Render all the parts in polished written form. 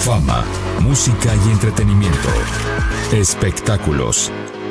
Fama, música y entretenimiento. Espectáculos.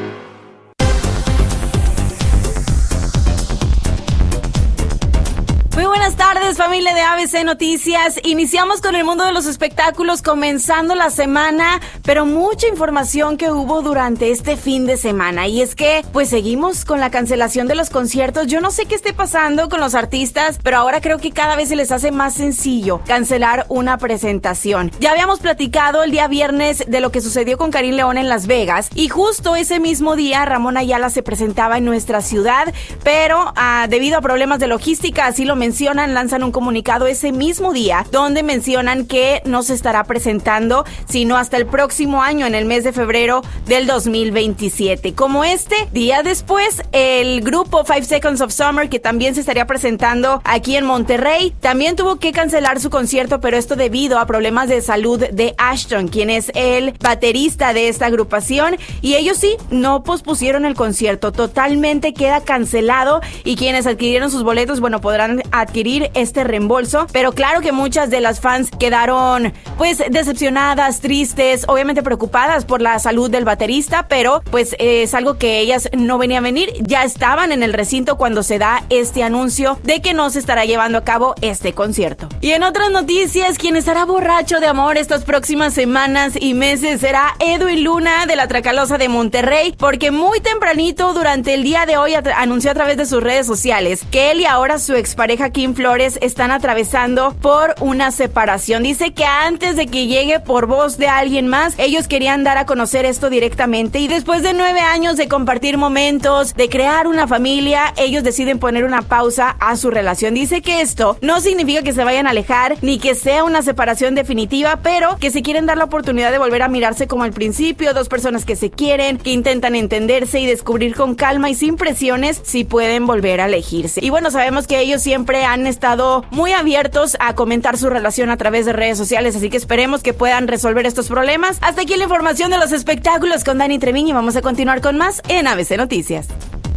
Muy buenas tardes, familia de ABC Noticias. Iniciamos con el mundo de los espectáculos, comenzando la semana, pero mucha información que hubo durante este fin de semana. Y es que, pues seguimos con la cancelación de los conciertos. Yo no sé qué esté pasando con los artistas, pero ahora creo que cada vez se les hace más sencillo cancelar una presentación. Ya habíamos platicado el día viernes de lo que sucedió con Karim León en Las Vegas, y justo ese mismo día Ramón Ayala se presentaba en nuestra ciudad, pero debido a problemas de logística, así lo mencionan, lanzan un comunicado ese mismo día donde mencionan que no se estará presentando sino hasta el próximo año, en el mes de febrero del 2027. Como día después, el grupo 5 Seconds of Summer, que también se estaría presentando aquí en Monterrey, también tuvo que cancelar su concierto, pero esto debido a problemas de salud de Ashton, quien es el baterista de esta agrupación, y ellos sí, no pospusieron el concierto, totalmente queda cancelado, y quienes adquirieron sus boletos, bueno, podrán adquirir este reembolso, pero claro que muchas de las fans quedaron pues decepcionadas, tristes, obviamente preocupadas por la salud del baterista, pero pues es algo que ellas no venían a venir, ya estaban en el recinto cuando se da este anuncio de que no se estará llevando a cabo este concierto. Y en otras noticias, quien estará borracho de amor estas próximas semanas y meses será Edwin Luna de la Tracalosa de Monterrey, porque muy tempranito durante el día de hoy anunció a través de sus redes sociales que él y ahora su expareja Kim Flores están atravesando por una separación. Dice que antes de que llegue por voz de alguien más, ellos querían dar a conocer esto directamente, y después de 9 años de compartir momentos, de crear una familia, ellos deciden poner una pausa a su relación. Dice que esto no significa que se vayan a alejar ni que sea una separación definitiva, pero que se quieren dar la oportunidad de volver a mirarse como al principio, dos personas que se quieren, que intentan entenderse y descubrir con calma y sin presiones si pueden volver a elegirse. Y bueno, sabemos que ellos siempre han estado muy abiertos a comentar su relación a través de redes sociales, así que esperemos que puedan resolver estos problemas. Hasta aquí la información de los espectáculos con Dani Treviño, y vamos a continuar con más en ABC Noticias.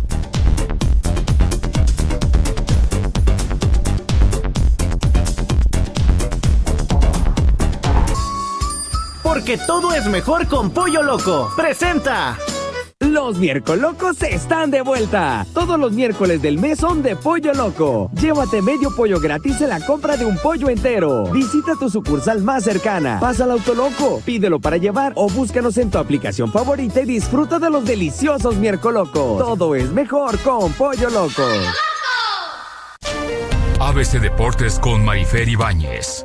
Porque todo es mejor con Pollo Loco. Presenta. Los Miércolocos están de vuelta. Todos los miércoles del mes son de Pollo Loco. Llévate medio pollo gratis en la compra de un pollo entero. Visita tu sucursal más cercana. Pasa al Autoloco, pídelo para llevar o búscanos en tu aplicación favorita y disfruta de los deliciosos Miércolocos. Todo es mejor con Pollo Loco. ABC Deportes con Marifer Ibáñez.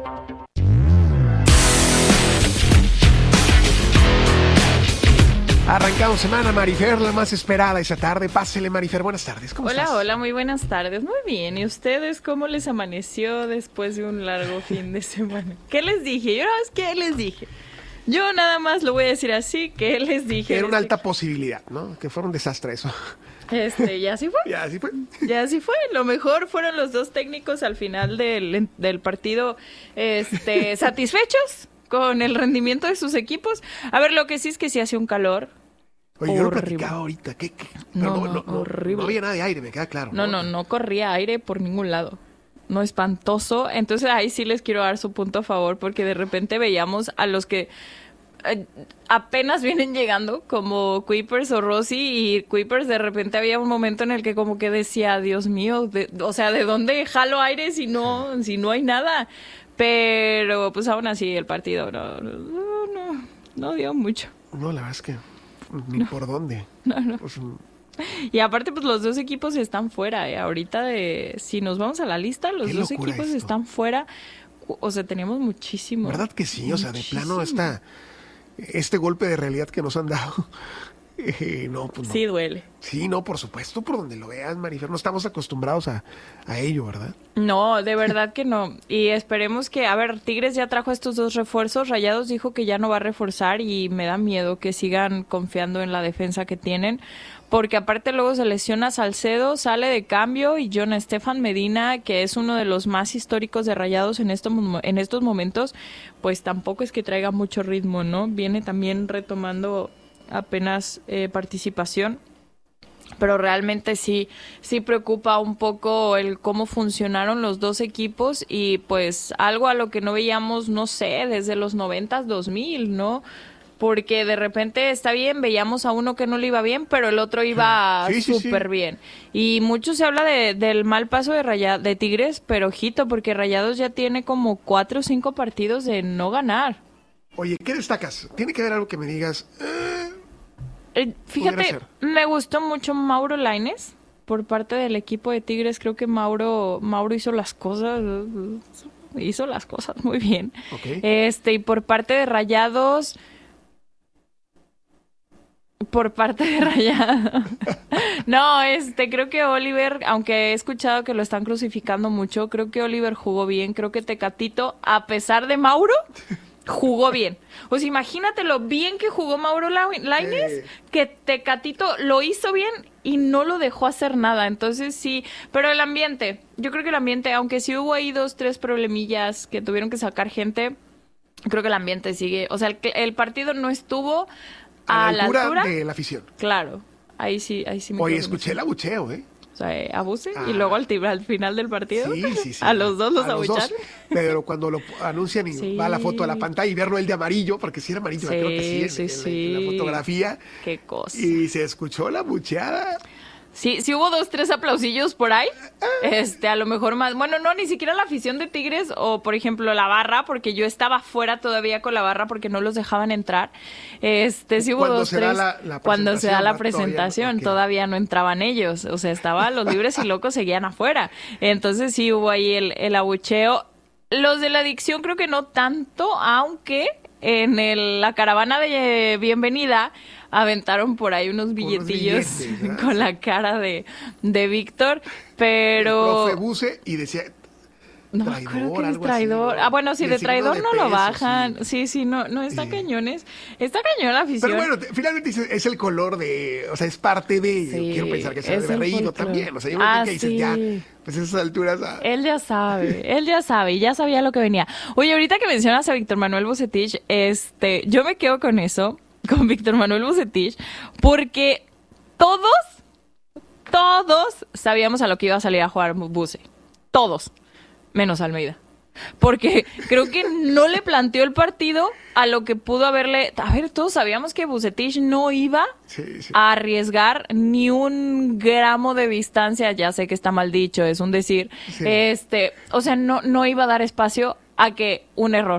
Arrancamos semana, Marifer, la más esperada esa tarde. Pásele, Marifer, buenas tardes. ¿Cómo estás? Hola, muy buenas tardes. Muy bien. ¿Y ustedes cómo les amaneció después de un largo fin de semana? ¿Qué les dije? Yo nada más lo voy a decir así, ¿qué les dije? Era una alta posibilidad, ¿no? Que fuera un desastre eso. Ya así fue. Ya así fue. Lo mejor fueron los dos técnicos al final del partido, satisfechos con el rendimiento de sus equipos. A ver, lo que sí es que sí hace un calor. Oye, yo lo platicaba ahorita. No, horrible. No había nada de aire, me queda claro. No corría aire por ningún lado. No, espantoso. Entonces ahí sí les quiero dar su punto a favor, porque de repente veíamos a los que apenas vienen llegando, como Kuipers o Rossi, y Kuipers de repente había un momento en el que como que decía, Dios mío, ¿de dónde jalo aire si no hay nada? Pero pues aún así el partido no dio mucho. No, la verdad es que ni por dónde. No. Pues, y aparte pues los dos equipos están fuera, ahorita si nos vamos a la lista, los dos equipos están fuera. O sea, teníamos muchísimo. ¿Verdad que sí? O sea, de plano este golpe de realidad que nos han dado. No. Sí duele. Sí, no, por supuesto, por donde lo veas, Marifer, no estamos acostumbrados a ello, ¿verdad? No, de verdad que no. Y esperemos que, Tigres ya trajo estos dos refuerzos, Rayados dijo que ya no va a reforzar, y me da miedo que sigan confiando en la defensa que tienen, porque aparte luego se lesiona Salcedo, sale de cambio, y John Estefan Medina, que es uno de los más históricos de Rayados en estos momentos, pues tampoco es que traiga mucho ritmo, ¿no? Viene también retomando apenas participación. pero realmente sí preocupa un poco el cómo funcionaron los dos equipos y pues algo a lo que no veíamos, no sé, desde los 90s, 2000, ¿no? Porque de repente está bien, veíamos a uno que no le iba bien, pero el otro iba súper bien. Y mucho se habla del mal paso de Tigres, pero ojito, porque Rayados ya tiene como 4 o 5 partidos de no ganar. Oye, ¿qué destacas? Tiene que haber algo que me digas... Fíjate, me gustó mucho Mauro Lainez por parte del equipo de Tigres. Creo que Mauro hizo las cosas muy bien. Okay. Y por parte de Rayados, no, creo que Oliver, aunque he escuchado que lo están crucificando mucho, creo que Oliver jugó bien. Creo que Tecatito, a pesar de Mauro, jugó bien. O sea, imagínate lo bien que jugó Mauro Lainez, que Tecatito lo hizo bien y no lo dejó hacer nada. Entonces sí, pero el ambiente, yo creo que el ambiente, aunque sí hubo ahí 2, 3 problemillas que tuvieron que sacar gente, creo que el ambiente sigue. O sea, el partido no estuvo a la altura de la afición. Claro, ahí sí. Oye, escuché el abucheo, O sea, abuse y luego al final del partido sí. a los dos los abucharon. Pero cuando lo anuncian y va la foto a la pantalla y verlo él de amarillo, porque sí era amarillo, creo que sí, en la fotografía. Qué cosa. Y se escuchó la abucheada. Sí hubo 2, 3 aplausillos por ahí, a lo mejor más, bueno, no, ni siquiera la afición de Tigres o, por ejemplo, la barra, porque yo estaba fuera todavía con la barra porque no los dejaban entrar, sí hubo 2, 3, cuando se da la presentación, todavía no entraban ellos, o sea, estaban los libres y locos seguían afuera, entonces sí hubo ahí el abucheo. Los de la adicción creo que no tanto, aunque en la caravana de bienvenida aventaron por ahí unos billetillos con la cara de Víctor, pero... El profe Buse y decía... No me acuerdo que es traidor. Ah, bueno, sí, de traidor no lo bajan. Sí, no, está cañones. Está cañón la afición. Pero bueno, finalmente es el color de... O sea, es parte de... Sí, quiero pensar que se debe reído también. O sea, yo creo que dices ya... Pues a esas alturas... Él ya sabe, y ya sabía lo que venía. Oye, ahorita que mencionas a Víctor Manuel Vucetich, yo me quedo con eso, con Víctor Manuel Vucetich, porque todos sabíamos a lo que iba a salir a jugar Buce. Todos. Menos Almeida. Porque creo que no le planteó el partido a lo que pudo haberle... A ver, todos sabíamos que Vucetich no iba a arriesgar ni un gramo de distancia. Ya sé que está mal dicho, es un decir. Sí. O sea, no iba a dar espacio a que un error.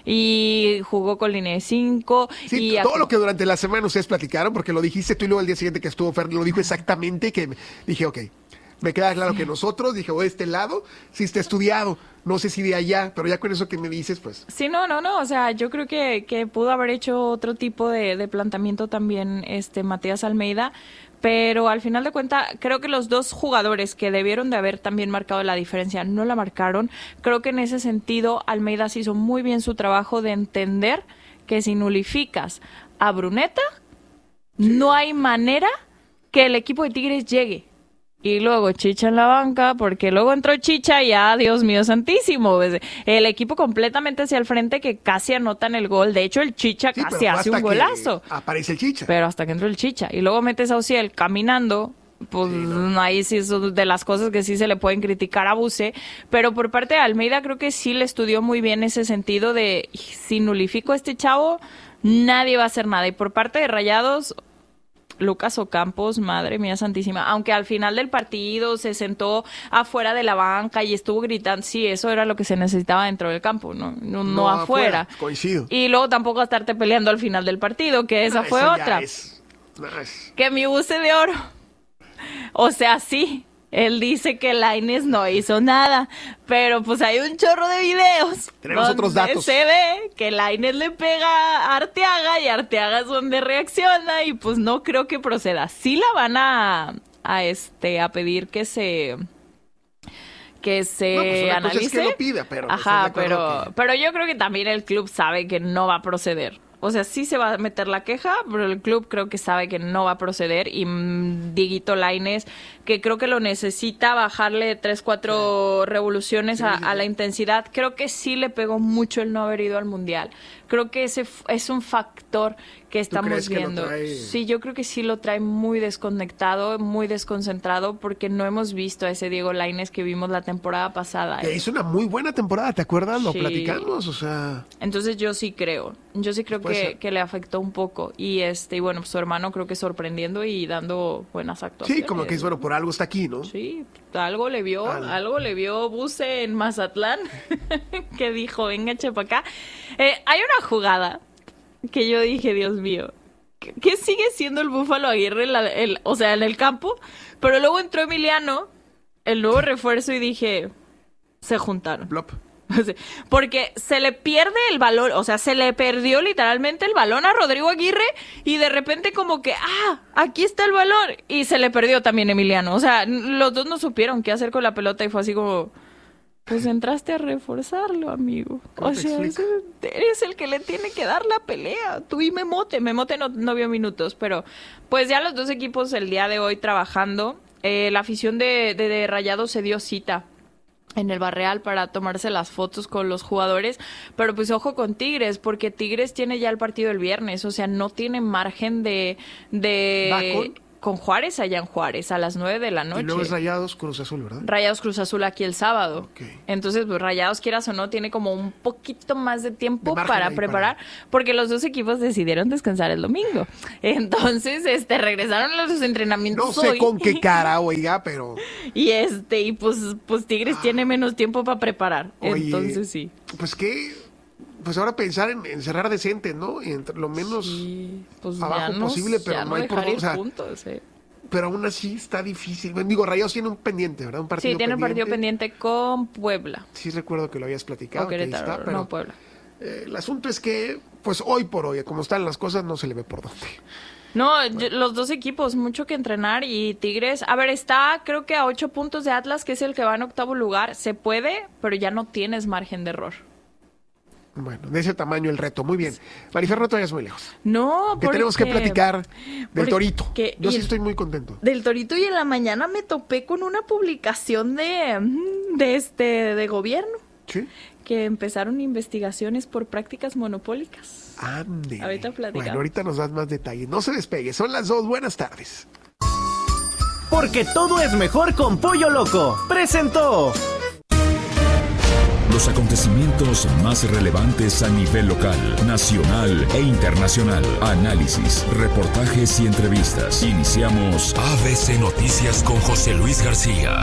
Y jugó con línea de 5. Sí, y todo lo que durante la semana ustedes platicaron, porque lo dijiste tú y luego el día siguiente que estuvo Fer, lo dijo exactamente, que dije, ok. Me queda claro que nosotros, dije, de este lado, sí está estudiado, no sé si de allá, pero ya con eso que me dices, pues... Sí, no, o sea, yo creo que pudo haber hecho otro tipo de planteamiento también Matías Almeida, pero al final de cuentas, creo que los 2 jugadores que debieron de haber también marcado la diferencia no la marcaron. Creo que en ese sentido, Almeida se hizo muy bien su trabajo de entender que si nulificas a Bruneta, no hay manera que el equipo de Tigres llegue. Y luego Chicha en la banca, porque luego entró Chicha y Dios mío santísimo, el equipo completamente hacia el frente que casi anotan el gol. De hecho, el Chicha casi hace un golazo. Aparece el Chicha. Pero hasta que entró el Chicha. Y luego metes a Ociel caminando, pues ahí sí es de las cosas que sí se le pueden criticar a Buse. Pero por parte de Almeida creo que sí le estudió muy bien ese sentido de si nulifico a este chavo, nadie va a hacer nada. Y por parte de Rayados... Lucas Ocampos, madre mía santísima, aunque al final del partido se sentó afuera de la banca y estuvo gritando, sí, eso era lo que se necesitaba dentro del campo, no afuera. Coincido. Y luego tampoco estarte peleando al final del partido, que esa fue otra. Que mi Buce de oro. O sea, sí, él dice que Lainez no hizo nada, pero pues hay un chorro de videos. Tenemos otros datos. Se ve que Lainez le pega a Arteaga y Arteaga es donde reacciona y pues no creo que proceda. Sí la van a pedir que se analice. Es que lo pida, pero ajá, pero yo creo que también el club sabe que no va a proceder. O sea, sí se va a meter la queja, pero el club creo que sabe que no va a proceder. Y Dieguito Lainez, que creo que lo necesita bajarle 3-4 revoluciones a la intensidad, creo que sí le pegó mucho el no haber ido al Mundial. Creo que ese es un factor que estamos viendo. Sí, yo creo que sí lo trae muy desconectado, muy desconcentrado, porque no hemos visto a ese Diego Lainez que vimos la temporada pasada. Hizo una muy buena temporada, ¿te acuerdas? Lo Sí. platicamos, o sea... Entonces yo sí creo que le afectó un poco. Y bueno, pues su hermano creo que sorprendiendo y dando buenas actuaciones. Sí, como que es bueno, por algo está aquí, ¿no? Sí, algo le vio Buse en Mazatlán, que dijo, venga, chepa acá. Hay una jugada que yo dije, Dios mío, que sigue siendo el Búfalo Aguirre, o sea, en el campo, pero luego entró Emiliano, el nuevo refuerzo, y dije, se juntaron. Plop. Porque se le pierde el balón, o sea, se le perdió literalmente el balón a Rodrigo Aguirre y de repente como que, aquí está el balón, y se le perdió también Emiliano. O sea, los dos no supieron qué hacer con la pelota y fue así como, pues entraste a reforzarlo, amigo. O sea, eres el que le tiene que dar la pelea. Tú y Memote no vio minutos, pero pues ya los dos equipos el día de hoy trabajando. La afición de Rayados se dio cita en el Barreal para tomarse las fotos con los jugadores, pero pues ojo con Tigres, porque Tigres tiene ya el partido el viernes, o sea, no tiene margen de con Juárez allá en Juárez a las 9 de la noche. Y luego es Rayados Cruz Azul, ¿verdad? Rayados Cruz Azul aquí el sábado. Okay. Entonces, pues Rayados, quieras o no, tiene como un poquito más de tiempo para preparar, porque los dos equipos decidieron descansar el domingo. Entonces, regresaron a los entrenamientos No sé hoy. con qué cara, oiga, pero... Y pues Tigres tiene menos tiempo para preparar. Oye, entonces sí. Pues pues ahora pensar en cerrar decente, ¿no? Entre lo menos pues abajo posible, pero no hay por dónde, o sea, puntos, pero aún así está difícil. Bueno, digo, Rayados tiene un pendiente, ¿verdad? Un partido sí, tiene un partido pendiente con Puebla. Sí, recuerdo que lo habías platicado. O Querétaro, que ahí está, pero no Puebla. El asunto es que, pues hoy por hoy, como están las cosas, no se le ve por dónde. No, los dos equipos, mucho que entrenar, y Tigres, a ver, está creo que a 8 puntos de Atlas, que es el que va en octavo lugar. Se puede, pero ya no tienes margen de error. Bueno, de ese tamaño el reto. Muy bien. Marifer, no te vayas muy lejos. No, que tenemos que platicar del Torito. Yo sí estoy muy contento. Del Torito, y en la mañana me topé con una publicación de gobierno. ¿Sí? Que empezaron investigaciones por prácticas monopólicas. Ande. Ahorita platicamos. Bueno, ahorita nos das más detalles. No se despegue. Son las 2. Buenas tardes. Porque todo es mejor con Pollo Loco. Presentó. Los acontecimientos más relevantes a nivel local, nacional e internacional. Análisis, reportajes y entrevistas. Iniciamos ABC Noticias con José Luis García.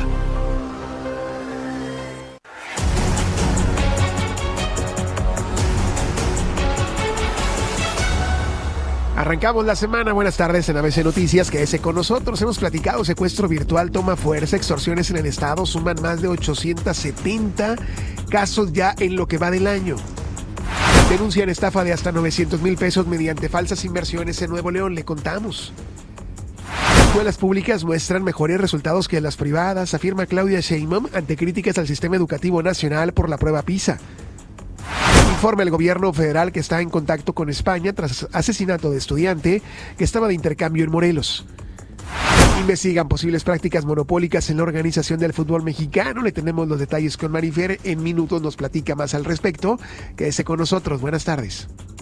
Arrancamos la semana. Buenas tardes en ABC Noticias. Quédese con nosotros. Hemos platicado. Secuestro virtual toma fuerza. Extorsiones en el estado suman más de 870 casos ya en lo que va del año. Denuncian estafa de hasta 900,000 pesos mediante falsas inversiones en Nuevo León. Le contamos. Escuelas públicas muestran mejores resultados que las privadas, afirma Claudia Sheinbaum ante críticas al sistema educativo nacional por la prueba PISA. Informa el gobierno federal que está en contacto con España tras asesinato de estudiante que estaba de intercambio en Morelos. Investigan posibles prácticas monopólicas en la organización del fútbol mexicano. Le tenemos los detalles con Marifer. En minutos nos platica más al respecto. Quédese con nosotros. Buenas tardes.